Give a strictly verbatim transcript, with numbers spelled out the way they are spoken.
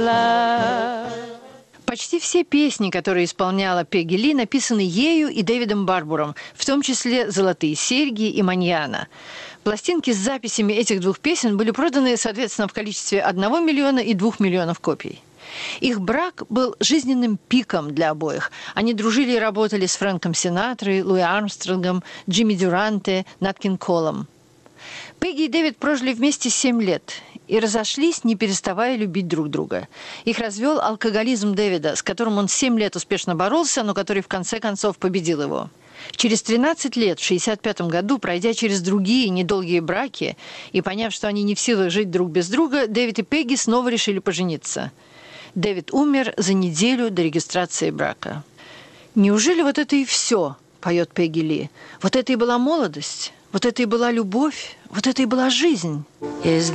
Почти все песни, которые исполняла Пегги Ли, написаны ею и Дэвидом Барбуром, в том числе «Золотые серьги» и «Маньяна». Пластинки с записями этих двух песен были проданы, соответственно, в количестве одного миллиона и двух миллионов копий. Их брак был жизненным пиком для обоих. Они дружили и работали с Фрэнком Синатрой, Луи Армстронгом, Джимми Дюранте, Нат Кинг Колом. Пегги и Дэвид прожили вместе семь лет и разошлись, не переставая любить друг друга. Их развел алкоголизм Дэвида, с которым он семь лет успешно боролся, но который в конце концов победил его. Через тринадцать лет, в шестьдесят пятом году, пройдя через другие недолгие браки и поняв, что они не в силах жить друг без друга, Дэвид и Пегги снова решили пожениться. Дэвид умер за неделю до регистрации брака. «Неужели вот это и все?» – поет Пегги Ли. «Вот это и была молодость, вот это и была любовь, вот это и была жизнь».